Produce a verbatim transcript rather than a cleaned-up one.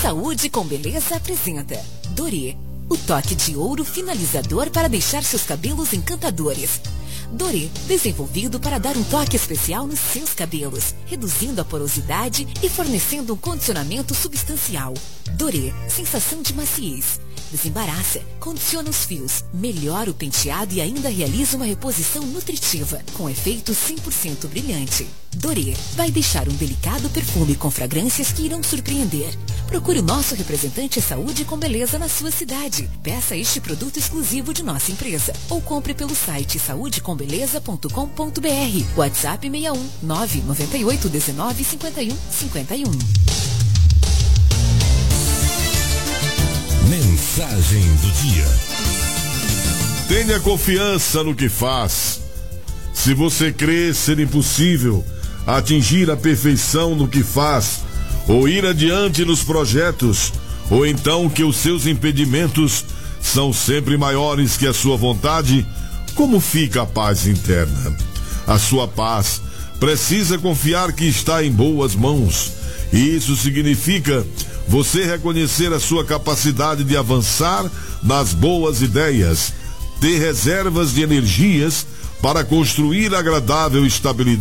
Saúde com Beleza apresenta Dorê, o toque de ouro finalizador para deixar seus cabelos encantadores. Dorê, desenvolvido para dar um toque especial nos seus cabelos, reduzindo a porosidade e fornecendo um condicionamento substancial. Dorê, sensação de maciez. Desembaraça, condiciona os fios, melhora o penteado e ainda realiza uma reposição nutritiva, com efeito cem por cento brilhante. Dorê vai deixar um delicado perfume com fragrâncias que irão surpreender. Procure o nosso representante Saúde com Beleza na sua cidade. Peça este produto exclusivo de nossa empresa ou compre pelo site saúde com beleza ponto com ponto br. WhatsApp seis um nove nove oito um nove cinco um cinco um. Mensagem do dia. Tenha confiança no que faz. Se você crê ser impossível atingir a perfeição no que faz, ou ir adiante nos projetos, ou então que os seus impedimentos são sempre maiores que a sua vontade, como fica a paz interna? A sua paz precisa confiar que está em boas mãos. E isso significa você reconhecer a sua capacidade de avançar nas boas ideias, ter reservas de energias para construir agradável estabilidade